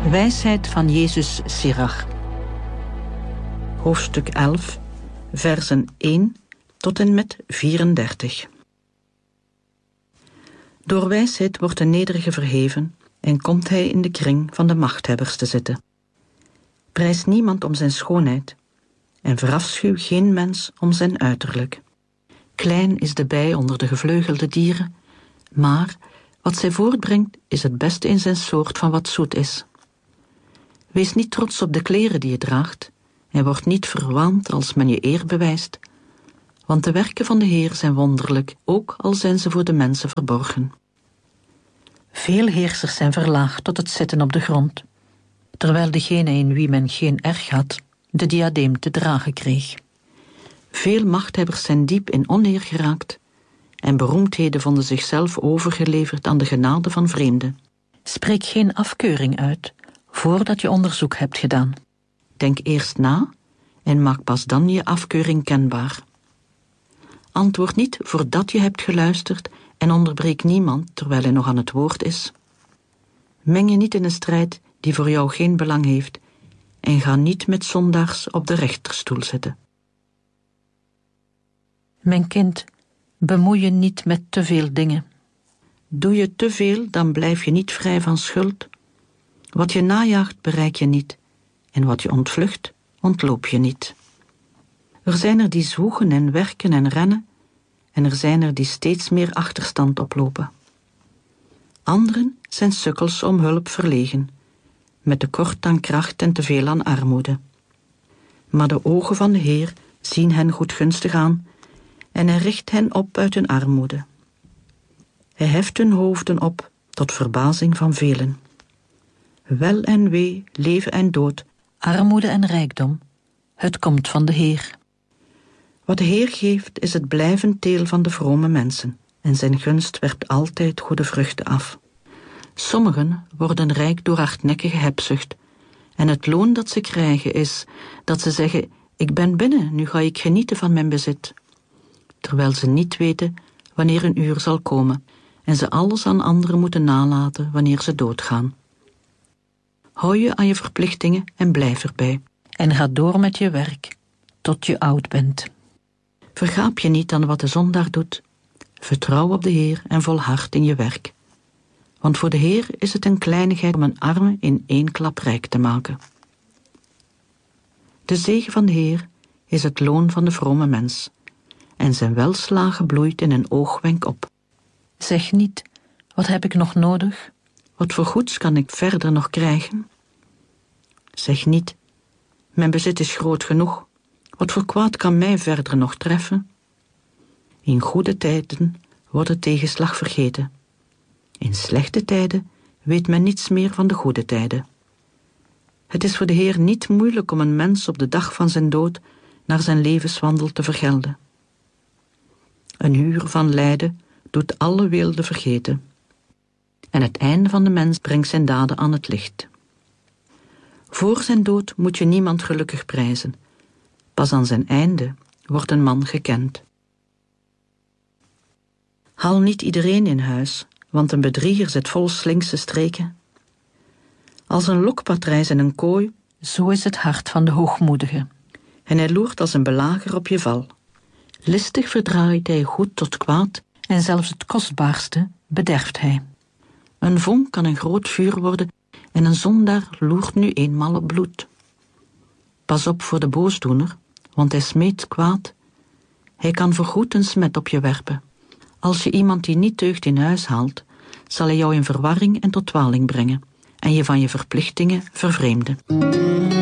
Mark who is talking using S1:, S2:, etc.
S1: Wijsheid van Jezus Sirach. Hoofdstuk 11, versen 1 tot en met 34. Door wijsheid wordt de nederige verheven en komt hij in de kring van de machthebbers te zitten. Prijs niemand om zijn schoonheid en verafschuw geen mens om zijn uiterlijk. Klein is de bij onder de gevleugelde dieren, maar wat zij voortbrengt is het beste in zijn soort van wat zoet is. Wees niet trots op de kleren die je draagt en word niet verwaand als men je eer bewijst, want de werken van de Heer zijn wonderlijk, ook al zijn ze voor de mensen verborgen. Veel heersers zijn verlaagd tot het zitten op de grond, terwijl degene in wie men geen erg had, de diadeem te dragen kreeg. Veel machthebbers zijn diep in oneer geraakt en beroemdheden vonden zichzelf overgeleverd aan de genade van vreemden. Spreek geen afkeuring uit voordat je onderzoek hebt gedaan. Denk eerst na en maak pas dan je afkeuring kenbaar. Antwoord niet voordat je hebt geluisterd en onderbreek niemand terwijl hij nog aan het woord is. Meng je niet in een strijd die voor jou geen belang heeft en ga niet met zondaars op de rechterstoel zitten. Mijn kind, bemoei je niet met te veel dingen. Doe je te veel, dan blijf je niet vrij van schuld. Wat je najaagt, bereik je niet. En wat je ontvlucht, ontloop je niet. Er zijn er die zwoegen en werken en rennen, en er zijn er die steeds meer achterstand oplopen. Anderen zijn sukkels om hulp verlegen, met tekort aan kracht en teveel aan armoede. Maar de ogen van de Heer zien hen goedgunstig aan, en hij richt hen op uit hun armoede. Hij heft hun hoofden op, tot verbazing van velen. Wel en wee, leven en dood, armoede en rijkdom, het komt van de Heer. Wat de Heer geeft is het blijvend deel van de vrome mensen, en zijn gunst werpt altijd goede vruchten af. Sommigen worden rijk door hardnekkige hebzucht, en het loon dat ze krijgen is dat ze zeggen, ik ben binnen, nu ga ik genieten van mijn bezit. Terwijl ze niet weten wanneer een uur zal komen, en ze alles aan anderen moeten nalaten wanneer ze doodgaan. Hou je aan je verplichtingen en blijf erbij. En ga door met je werk, tot je oud bent. Vergaap je niet aan wat de zondaar doet. Vertrouw op de Heer en volhard in je werk. Want voor de Heer is het een kleinigheid om een arme in één klap rijk te maken. De zegen van de Heer is het loon van de vrome mens, en zijn welslagen bloeit in een oogwenk op. Zeg niet, wat heb ik nog nodig? Wat voor goeds kan ik verder nog krijgen? Zeg niet, mijn bezit is groot genoeg. Wat voor kwaad kan mij verder nog treffen? In goede tijden wordt de tegenslag vergeten. In slechte tijden weet men niets meer van de goede tijden. Het is voor de Heer niet moeilijk om een mens op de dag van zijn dood naar zijn levenswandel te vergelden. Een uur van lijden doet alle weelde vergeten. En het einde van de mens brengt zijn daden aan het licht. Voor zijn dood moet je niemand gelukkig prijzen. Pas aan zijn einde wordt een man gekend. Haal niet iedereen in huis, want een bedrieger zit vol slinkse streken. Als een lokpatrijs in een kooi, zo is het hart van de hoogmoedige. En hij loert als een belager op je val. Listig verdraait hij goed tot kwaad, en zelfs het kostbaarste bederft hij. Een vonk kan een groot vuur worden, en een zondaar loert nu eenmaal op bloed. Pas op voor de boosdoener, want hij smeet kwaad. Hij kan voorgoed een smet op je werpen. Als je iemand die niet deugt in huis haalt, zal hij jou in verwarring en tot dwaling brengen, en je van je verplichtingen vervreemden.